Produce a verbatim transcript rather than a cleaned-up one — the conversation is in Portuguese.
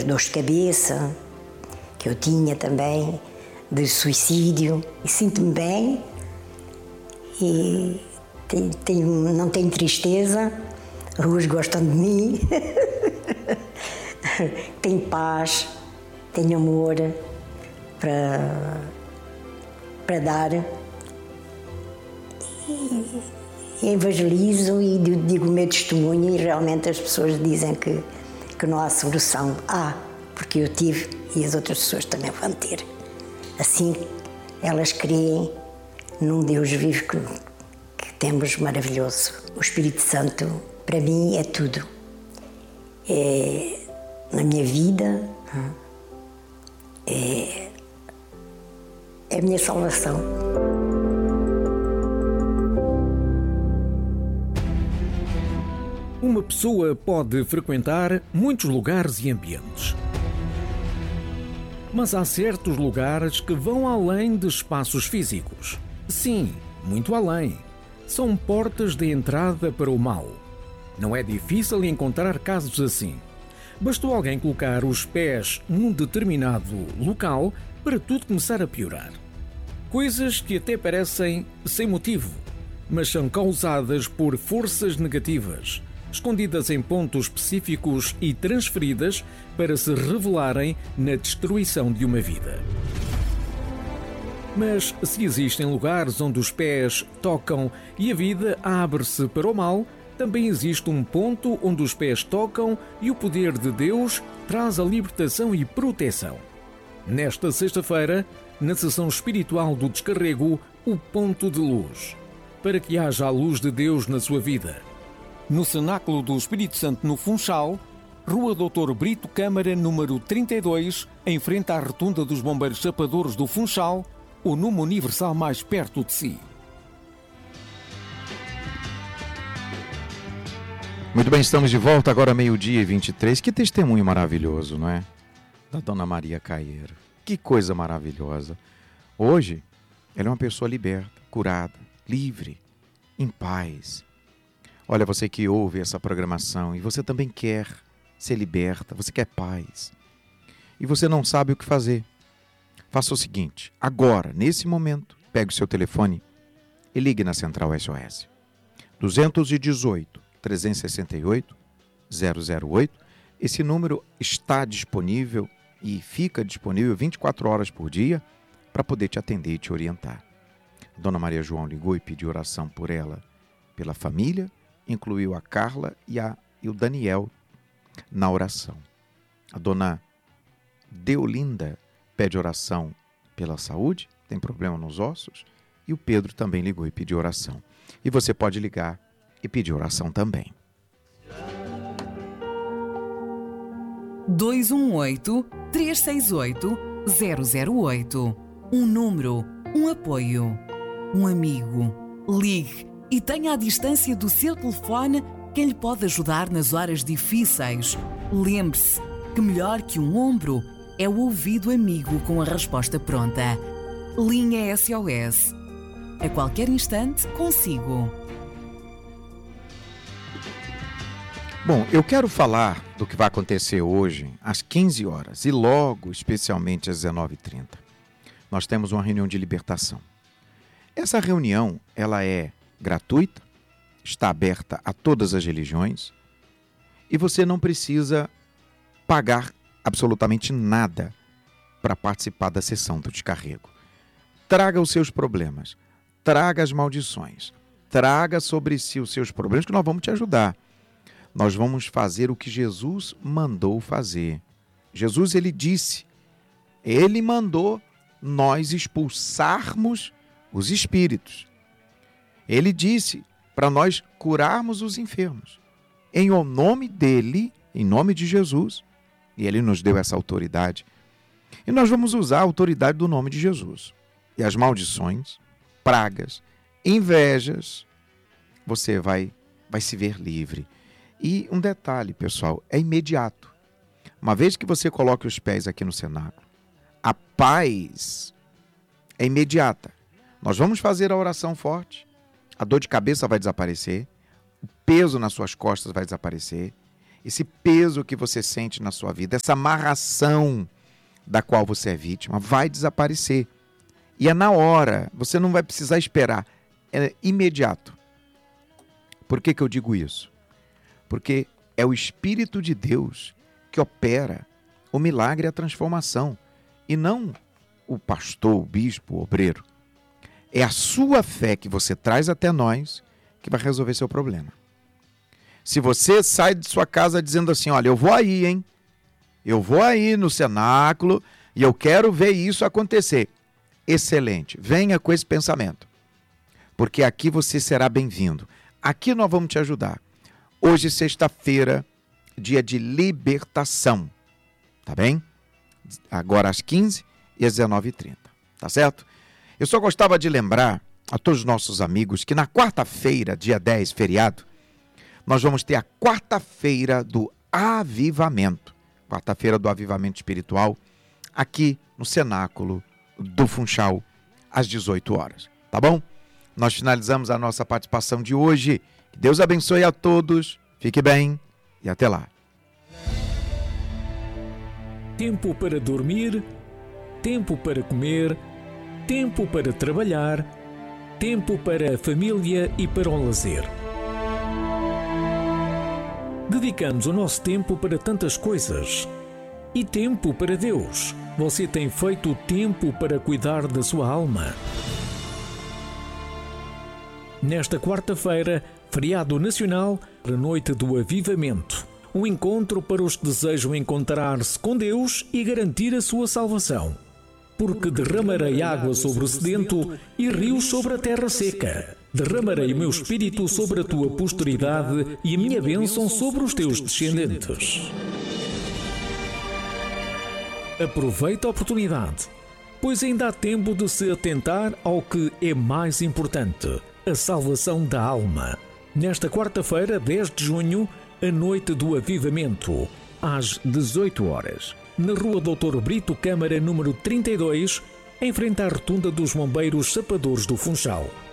das dores de cabeça, que eu tinha também, de suicídio. E sinto-me bem e tenho, tenho, não tenho tristeza, as ruas gostam de mim, tenho paz, tenho amor para, para dar. E, e evangelizo e digo o meu testemunho e realmente as pessoas dizem que, que não há solução. Há, porque eu tive e as outras pessoas também vão ter. Assim, elas creem num Deus vivo que, que temos maravilhoso. O Espírito Santo, para mim, é tudo. É na minha vida, é, é a minha salvação. Uma pessoa pode frequentar muitos lugares e ambientes. Mas há certos lugares que vão além de espaços físicos. Sim, muito além. São portas de entrada para o mal. Não é difícil encontrar casos assim. Bastou alguém colocar os pés num determinado local para tudo começar a piorar. Coisas que até parecem sem motivo, mas são causadas por forças negativas, escondidas em pontos específicos e transferidas para se revelarem na destruição de uma vida. Mas se existem lugares onde os pés tocam e a vida abre-se para o mal, também existe um ponto onde os pés tocam e o poder de Deus traz a libertação e proteção. Nesta sexta-feira, na sessão espiritual do Descarrego, o ponto de luz, para que haja a luz de Deus na sua vida. No Cenáculo do Espírito Santo, no Funchal, Rua doutor Brito Câmara, número trinta e dois, em frente à Rotunda dos Bombeiros Chapadores do Funchal, o número universal mais perto de si. Muito bem, estamos de volta agora meio-dia e vinte e três. Que testemunho maravilhoso, não é? Da Dona Maria Caeiro. Que coisa maravilhosa. Hoje, ela é uma pessoa liberta, curada, livre, em paz. Olha, você que ouve essa programação e você também quer ser liberta, você quer paz. E você não sabe o que fazer. Faça o seguinte, agora, nesse momento, pegue o seu telefone e ligue na Central S O S. dois um oito, três seis oito, zero zero oito. Esse número está disponível e fica disponível vinte e quatro horas por dia para poder te atender e te orientar. A Dona Maria João ligou e pediu oração por ela, pela família, incluiu a Carla e, a, e o Daniel na oração. A Dona Deolinda pede oração pela saúde, tem problema nos ossos, e o Pedro também ligou e pediu oração. E você pode ligar e pedir oração também. dois um oito, três seis oito, zero zero oito. Um número, um apoio, um amigo. Ligue e tenha à distância do seu telefone quem lhe pode ajudar nas horas difíceis. Lembre-se que melhor que um ombro é o ouvido amigo com a resposta pronta. Linha S O S. A qualquer instante, consigo. Bom, eu quero falar do que vai acontecer hoje às quinze horas e logo, especialmente às dezenove e trinta. Nós temos uma reunião de libertação. Essa reunião, ela é gratuita, está aberta a todas as religiões e você não precisa pagar absolutamente nada para participar da sessão do Descarrego. Traga os seus problemas, traga as maldições, traga sobre si os seus problemas que nós vamos te ajudar. Nós vamos fazer o que Jesus mandou fazer. Jesus, ele disse, ele mandou nós expulsarmos os espíritos. Ele disse para nós curarmos os enfermos. Em o nome dele, em nome de Jesus, e ele nos deu essa autoridade. E nós vamos usar a autoridade do nome de Jesus. E as maldições, pragas, invejas, você vai, vai se ver livre. E um detalhe, pessoal, é imediato. Uma vez que você coloque os pés aqui no cenáculo, a paz é imediata. Nós vamos fazer a oração forte, a dor de cabeça vai desaparecer, o peso nas suas costas vai desaparecer, esse peso que você sente na sua vida, essa amarração da qual você é vítima, vai desaparecer. E é na hora, você não vai precisar esperar, é imediato. Por que que eu digo isso? Porque é o Espírito de Deus que opera o milagre e a transformação, e não o pastor, o bispo, o obreiro. É a sua fé que você traz até nós que vai resolver seu problema. Se você sai de sua casa dizendo assim, olha, eu vou aí, hein? Eu vou aí no cenáculo e eu quero ver isso acontecer. Excelente, venha com esse pensamento, porque aqui você será bem-vindo. Aqui nós vamos te ajudar. Hoje, sexta-feira, dia de libertação, tá bem? Agora às quinze e às dezenove e trinta, tá certo? Eu só gostava de lembrar a todos os nossos amigos que na quarta-feira, dia dez, feriado, nós vamos ter a quarta-feira do avivamento, quarta-feira do avivamento espiritual, aqui no cenáculo do Funchal, às dezoito horas, tá bom? Nós finalizamos a nossa participação de hoje. Que Deus abençoe a todos, fique bem e até lá. Tempo para dormir, tempo para comer, tempo para trabalhar, tempo para a família e para o lazer. Dedicamos o nosso tempo para tantas coisas. E tempo para Deus. Você tem feito tempo para cuidar da sua alma? Nesta quarta-feira, feriado nacional, a noite do avivamento. Um encontro para os que desejam encontrar-se com Deus e garantir a sua salvação. Porque derramarei água sobre o sedento e rios sobre a terra seca. Derramarei o meu espírito sobre a tua posteridade e a minha bênção sobre os teus descendentes. Aproveite a oportunidade, pois ainda há tempo de se atentar ao que é mais importante, a salvação da alma. Nesta quarta-feira, dez de junho, a noite do avivamento, às dezoito horas, na rua doutor Brito Câmara, número trinta e dois, em frente à rotunda dos Bombeiros Sapadores do Funchal.